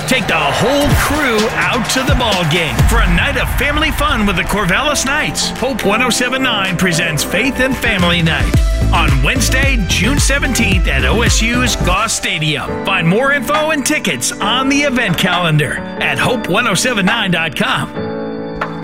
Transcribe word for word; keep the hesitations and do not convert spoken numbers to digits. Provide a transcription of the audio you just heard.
Take the whole crew out to the ball game for a night of family fun with the Corvallis Knights. Hope one oh seven point nine presents Faith and Family Night on Wednesday, June seventeenth at O S U's Goss Stadium. Find more info and tickets on the event calendar at hope one oh seven nine dot com.